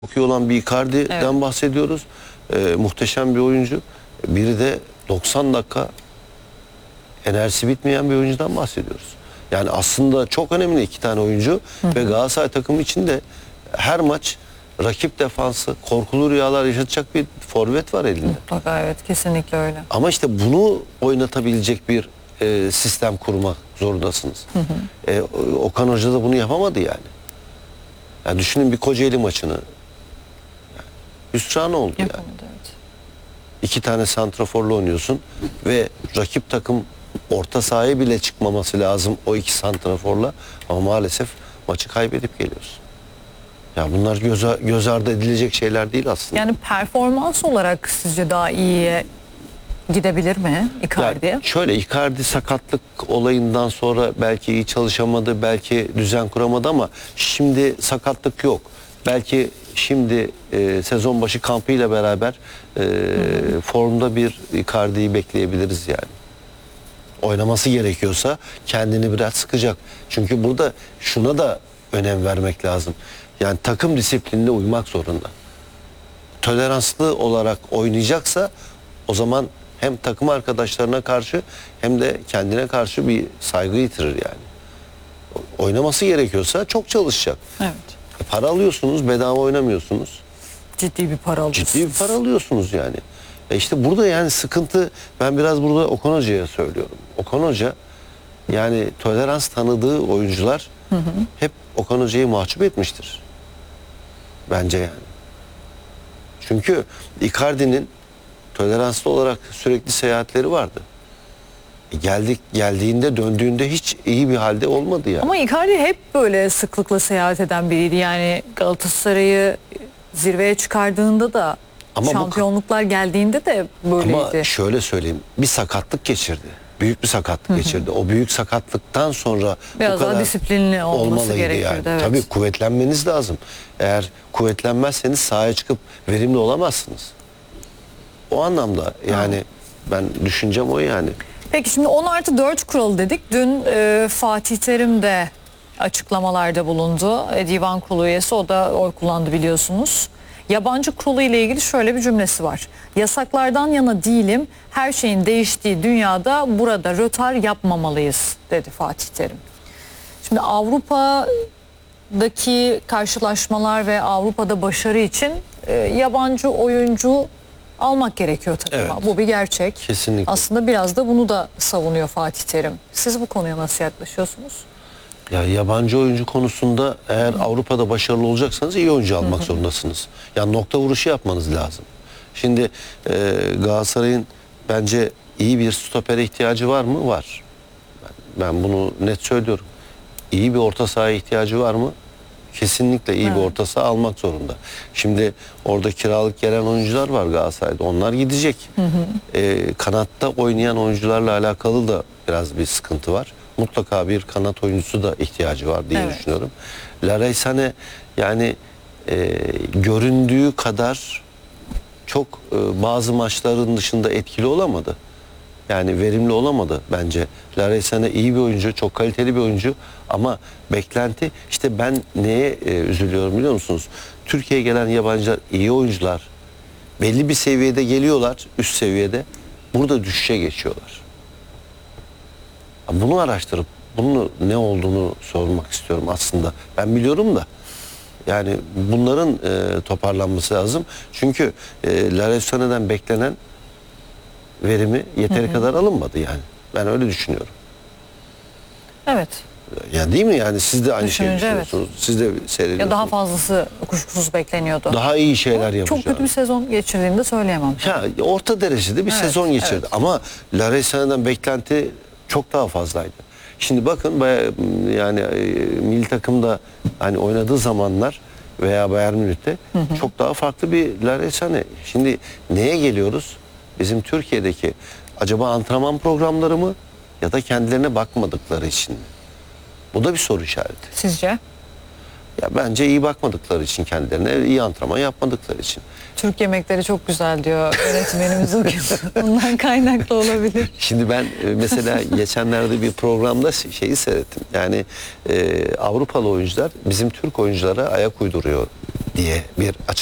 Çok iyi olan bir Icardi'den bahsediyoruz. Muhteşem bir oyuncu. Biri de 90 dakika enerjisi bitmeyen bir oyuncudan bahsediyoruz. Yani aslında çok önemli iki tane oyuncu ve Galatasaray takımı için de her maç rakip defansı korkulu rüyalar yaşatacak bir forvet var elinde. Mutlaka, evet, kesinlikle öyle. Ama işte bunu oynatabilecek bir sistem kurmak zorundasınız. Okan Hoca da bunu yapamadı yani. Yani düşünün bir Kocaeli maçını. Hüsran oldu Yapamadı, yani. evet. İki tane santraforla oynuyorsun ve rakip takım orta sahaya bile çıkmaması lazım o iki santraforla, ama maalesef maçı kaybedip geliyoruz. Ya bunlar göz ardı edilecek şeyler değil aslında. Yani performans olarak sizce daha iyiye gidebilir mi Icardi? Ya şöyle, Icardi sakatlık olayından sonra belki iyi çalışamadı, belki düzen kuramadı, ama şimdi sakatlık yok. Belki şimdi sezon başı kampıyla beraber formda bir Icardi'yi bekleyebiliriz yani. Oynaması gerekiyorsa kendini biraz sıkacak. Çünkü burada şuna da önem vermek lazım. Yani takım disiplinine uymak zorunda. Toleranslı olarak oynayacaksa o zaman hem takım arkadaşlarına karşı hem de kendine karşı bir saygı yitirir yani. Oynaması gerekiyorsa çok çalışacak. Evet. Para alıyorsunuz, bedava oynamıyorsunuz. Ciddi bir para alıyorsunuz. Ciddi bir para alıyorsunuz yani. İşte burada yani sıkıntı, ben biraz burada Okan Hoca'ya söylüyorum. Okan Hoca yani tolerans tanıdığı oyuncular hep Okan Hoca'yı mahcup etmiştir. Bence yani. Çünkü Icardi'nin toleranslı olarak sürekli seyahatleri vardı. Geldiğinde, döndüğünde hiç iyi bir halde olmadı yani. Ama Icardi hep böyle sıklıkla seyahat eden biriydi. Yani Galatasaray'ı zirveye çıkardığında da, Ama şampiyonluklar geldiğinde de böyleydi. Ama şöyle söyleyeyim, bir sakatlık geçirdi. Büyük bir sakatlık geçirdi. O büyük sakatlıktan sonra biraz bu kadar daha disiplinli olması gerekirdi. yani. Evet. Tabii kuvvetlenmeniz lazım. Eğer kuvvetlenmezseniz sahaya çıkıp verimli olamazsınız. O anlamda yani ben düşüncem o yani. Peki şimdi 10+4 kuralı dedik. Dün Fatih Terim de açıklamalarda bulundu. Divan Kurulu üyesi, o da oy kullandı biliyorsunuz. Yabancı kurulu ile ilgili şöyle bir cümlesi var. Yasaklardan yana değilim. Her şeyin değiştiği dünyada burada rötar yapmamalıyız dedi Fatih Terim. Şimdi Avrupa'daki karşılaşmalar ve Avrupa'da başarı için yabancı oyuncu almak gerekiyor takıma. Evet. Bu bir gerçek. Kesinlikle. Aslında biraz da bunu da savunuyor Fatih Terim. Siz bu konuya nasıl yaklaşıyorsunuz? Ya yabancı oyuncu konusunda eğer Avrupa'da başarılı olacaksanız iyi oyuncu almak zorundasınız. Yani nokta vuruşu yapmanız lazım. Şimdi Galatasaray'ın bence iyi bir stopere ihtiyacı var mı? Var. Ben bunu net söylüyorum. İyi bir orta sahaya ihtiyacı var mı? Kesinlikle iyi bir orta saha almak zorunda. Şimdi orada kiralık gelen oyuncular var Galatasaray'da. Onlar gidecek. Kanatta oynayan oyuncularla alakalı da biraz bir sıkıntı var. Mutlaka bir kanat oyuncusu da ihtiyacı var diye düşünüyorum. Leroy Sané yani göründüğü kadar çok bazı maçların dışında etkili olamadı. Yani verimli olamadı bence. Leroy Sané iyi bir oyuncu, çok kaliteli bir oyuncu, ama beklenti, işte ben neye üzülüyorum biliyor musunuz? Türkiye'ye gelen yabancılar, iyi oyuncular, belli bir seviyede geliyorlar, üst seviyede, burada düşüşe geçiyorlar. Bunu araştırıp bunun ne olduğunu sormak istiyorum aslında. Ben biliyorum da yani bunların toparlanması lazım. Çünkü Leroy Sané'den beklenen verimi yeteri kadar alınmadı yani. Ben öyle düşünüyorum. Evet. Yani değil mi? Yani siz de aynı şeyi Düşününce düşünüyorsunuz. Siz de seyrediyorsunuz. Ya daha fazlası kuşkusuz bekleniyordu. Daha iyi şeyler yapacağız. Çok kötü bir sezon geçirdiğini de söyleyemem. Ya orta derecede bir sezon geçirdi. Ama Leroy Sané'den beklenti çok daha fazlaydı. Şimdi bakın yani milli takımda hani oynadığı zamanlar veya Bayern Münih'te çok daha farklı bir Leroy Sané. Şimdi neye geliyoruz? Bizim Türkiye'deki acaba antrenman programları mı ya da kendilerine bakmadıkları için mi? Bu da bir soru işareti. Sizce? Ya bence iyi bakmadıkları için, kendilerine iyi antrenman yapmadıkları için. Türk yemekleri çok güzel diyor yönetmenimiz o gün. Bundan kaynaklı olabilir. Şimdi ben mesela geçenlerde bir programda şeyi seyrettim. Yani Avrupalı oyuncular bizim Türk oyunculara ayak uyduruyor diye bir açık